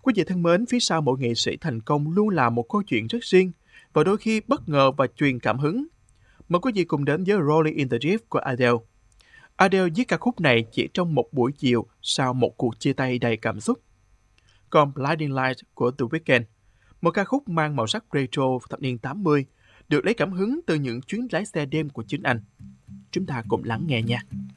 Quý vị thân mến, phía sau mỗi nghệ sĩ thành công luôn là một câu chuyện rất riêng và đôi khi bất ngờ và truyền cảm hứng. Mời quý vị cùng đến với Rolling in the Deep của Adele. Adele viết ca khúc này chỉ trong một buổi chiều sau một cuộc chia tay đầy cảm xúc. Còn Blinding Lights của The Weeknd, một ca khúc mang màu sắc retro thập niên 80, được lấy cảm hứng từ những chuyến lái xe đêm của chính anh. Chúng ta cùng lắng nghe nha.